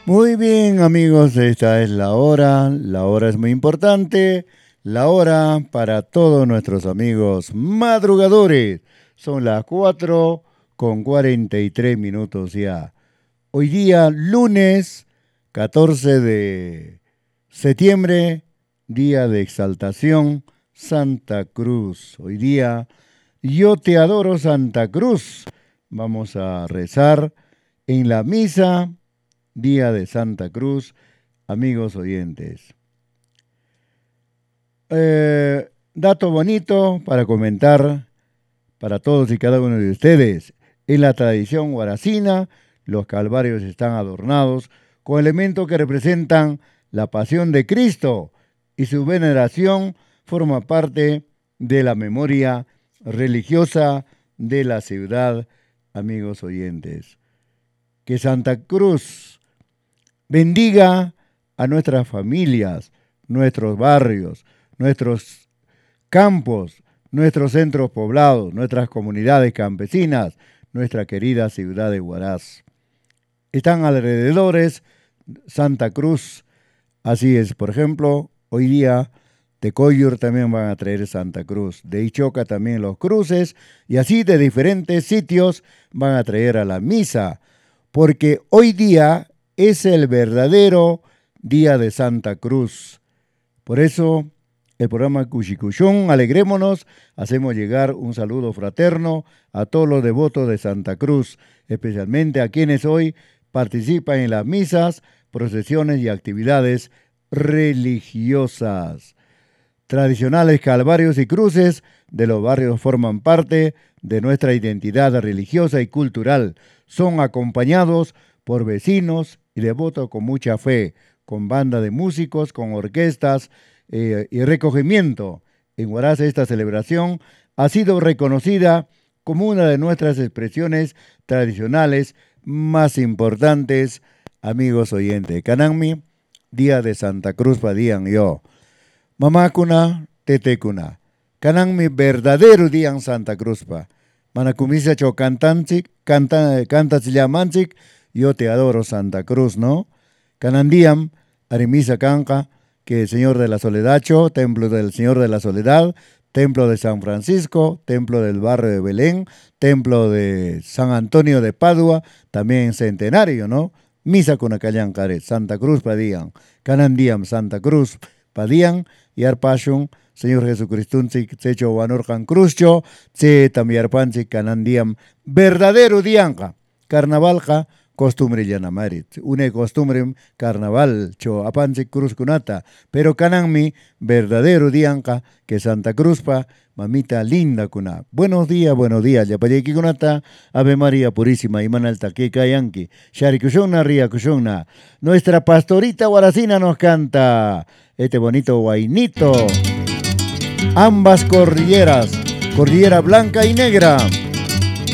Muy bien, amigos, esta es la hora. La hora es muy importante. La hora para todos nuestros amigos madrugadores. Son las 4:43 ya. Hoy día, lunes 14 de septiembre, día de exaltación, Santa Cruz. Hoy día, yo te adoro, Santa Cruz. Vamos a rezar en la misa. Día de Santa Cruz, amigos oyentes. Dato bonito para comentar para todos y cada uno de ustedes. En la tradición guaracina, los calvarios están adornados con elementos que representan la pasión de Cristo y su veneración forma parte de la memoria religiosa de la ciudad, amigos oyentes. Que Santa Cruz bendiga a nuestras familias, nuestros barrios, nuestros campos, nuestros centros poblados, nuestras comunidades campesinas, nuestra querida ciudad de Huaraz. Están alrededores Santa Cruz, así es, por ejemplo, hoy día de Coyur también van a traer Santa Cruz, de Ichoca también los cruces, y así de diferentes sitios van a traer a la misa, porque hoy día es el verdadero día de Santa Cruz. Por eso, el programa Cuchicuchón, alegrémonos, hacemos llegar un saludo fraterno a todos los devotos de Santa Cruz, especialmente a quienes hoy participan en las misas, procesiones y actividades religiosas. Tradicionales calvarios y cruces de los barrios forman parte de nuestra identidad religiosa y cultural. Son acompañados por vecinos y devotos con mucha fe, con banda de músicos, con orquestas y recogimiento. En Huaraz esta celebración ha sido reconocida como una de nuestras expresiones tradicionales más importantes, amigos oyentes. Cananmi, Día de Santa Cruz Padían yo. Mamá kuna, tete kuna. Cananmi verdadero día en Santa Cruz pa. Manacumisa cho cantanchik, cantachillamanchik, yo te adoro Santa Cruz, ¿no? Canandiam, Arimisa Canca, que el Señor de la Soledad, templo del Señor de la Soledad, templo de San Francisco, templo del barrio de Belén, templo de San Antonio de Padua, también centenario, ¿no? Misa con Acallancare, Santa Cruz Padían, Canandiam, Santa Cruz Padían, y Arpashun, Señor Jesucristo, Secho Wanorjan Cruzcho, Se Tamiarpanchi, Canandiam, verdadero dianca, carnavalja, costumbre yanamarit, une costumbre carnaval, cho apanche cruz cunata, pero cananmi verdadero dianca que Santa Cruzpa, mamita linda cuna. Buenos días, yapayeki cunata, Ave María Purísima, Imanal Taqueca Yanqui, Sharikushona Ria Kushona. Nuestra pastorita guaracina nos canta este bonito guainito. Ambas cordilleras, cordillera blanca y negra.